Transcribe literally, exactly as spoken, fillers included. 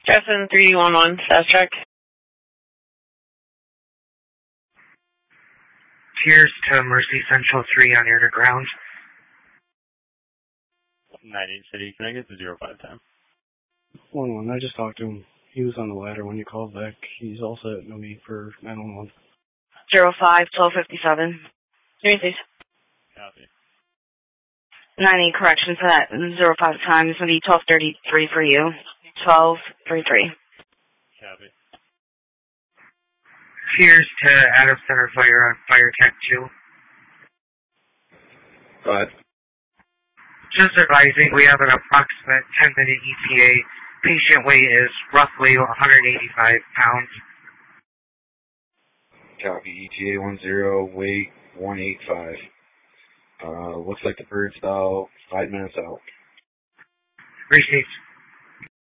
Justin three one one, fast track. Cheers to Mercy Central three on air to ground. ninety City, can I get the zero five time? one one, I just talked to him. He was on the ladder when you called back. He's all set, no need for nine one one. zero five, twelve fifty-seven. Here's these. Copy. ninety, correction for that. zero five time. It's going to be twelve thirty-three for you. twelve thirty-three. Copy. Cheers to Adam Center Fire on Fire Tech two. Go ahead. Just advising, we have an approximate ten minute E T A. Patient weight is roughly one hundred eighty-five pounds. Copy. E T A one zero, weight one eighty-five. Uh, looks like the bird's about five minutes out. Received.